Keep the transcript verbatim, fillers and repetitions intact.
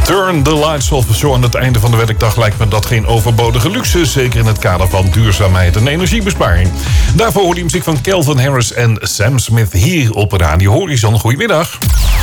Turn the lights off. Zo aan het einde van de werkdag lijkt me dat geen overbodige luxe. Zeker in het kader van duurzaamheid en energiebesparing. Daarvoor hoor je muziek van Calvin Harris en Sam Smith hier op Radio Horizon. Goedemiddag.